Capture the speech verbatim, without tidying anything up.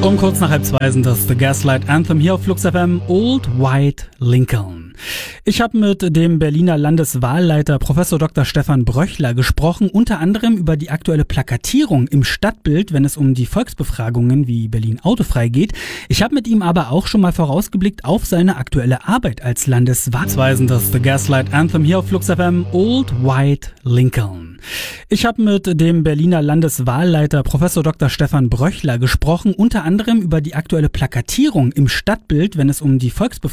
Um kurz nach halb zwei sind das The Gaslight Anthem hier auf Flux F M, Old White Lincoln. Ich habe mit dem Berliner Landeswahlleiter Professor Doktor Stefan Bröchler gesprochen, unter anderem über die aktuelle Plakatierung im Stadtbild, wenn es um die Volksbefragungen wie Berlin autofrei geht. Ich habe mit ihm aber auch schon mal vorausgeblickt auf seine aktuelle Arbeit als Landeswahlleiter. Das The Gaslight Anthem hier auf Flux F M, Old White Lincoln. Ich habe mit dem Berliner Landeswahlleiter Professor Doktor Stefan Bröchler gesprochen, unter anderem über die aktuelle Plakatierung im Stadtbild, wenn es um die Volksbefragungen